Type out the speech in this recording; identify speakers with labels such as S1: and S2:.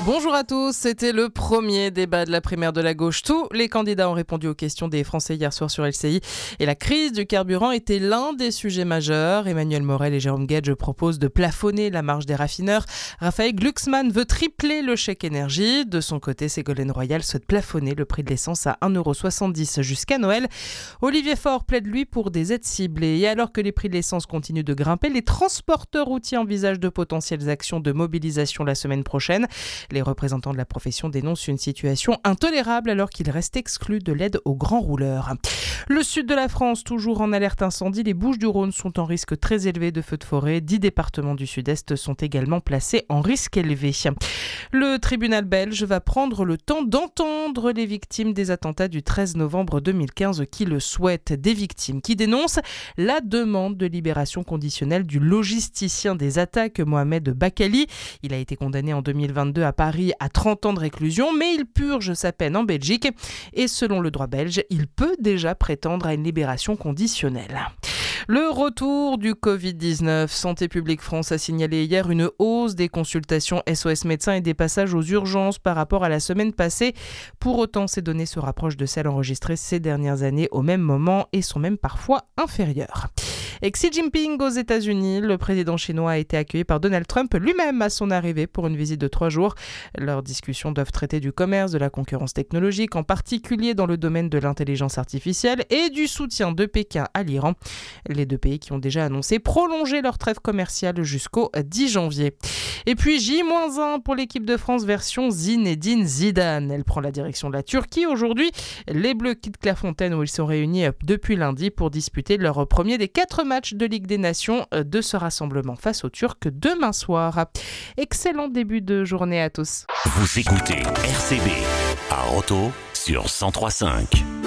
S1: Bonjour à tous, c'était le premier débat de la primaire de la gauche. Tous les candidats ont répondu aux questions des Français hier soir sur LCI et la crise du carburant était l'un des sujets majeurs. Emmanuel Morel et Jérôme Guedj proposent de plafonner la marge des raffineurs. Raphaël Glucksmann veut tripler le chèque énergie. De son côté, Ségolène Royal souhaite plafonner le prix de l'essence à 1,70 € jusqu'à Noël. Olivier Faure plaide lui pour des aides ciblées. Et alors que les prix de l'essence continuent de grimper, les transporteurs routiers envisagent de potentielles actions de mobilisation la semaine prochaine. Les représentants de la profession dénoncent une situation intolérable alors qu'ils restent exclus de l'aide aux grands rouleurs. Le sud de la France, toujours en alerte incendie, les Bouches-du-Rhône sont en risque très élevé de feux de forêt. 10 départements du sud-est sont également placés en risque élevé. Le tribunal belge va prendre le temps d'entendre les victimes des attentats du 13 novembre 2015 qui le souhaitent. Des victimes qui dénoncent la demande de libération conditionnelle du logisticien des attaques, Mohamed Bakali. Il a été condamné en 2022 à Paris à 30 ans de réclusion, mais il purge sa peine en Belgique. Et selon le droit belge, il peut déjà prétendre à une libération conditionnelle. Le retour du Covid-19. Santé publique France a signalé hier une hausse des consultations SOS médecins et des passages aux urgences par rapport à la semaine passée. Pour autant, ces données se rapprochent de celles enregistrées ces dernières années au même moment et sont même parfois inférieures. Et Xi Jinping aux États-Unis, le président chinois a été accueilli par Donald Trump lui-même à son arrivée pour une visite de 3 jours. Leurs discussions doivent traiter du commerce, de la concurrence technologique, en particulier dans le domaine de l'intelligence artificielle et du soutien de Pékin à l'Iran. Les deux pays qui ont déjà annoncé prolonger leur trêve commerciale jusqu'au 10 janvier. Et puis J-1 pour l'équipe de France version Zinedine Zidane. Elle prend la direction de la Turquie aujourd'hui. Les Bleus quittent Clairefontaine où ils sont réunis depuis lundi pour disputer leur premier des 4 matchs de Ligue des Nations de ce rassemblement face aux Turcs demain soir. Excellent début de journée à tous.
S2: Vous écoutez RCB à Roto sur 103.5.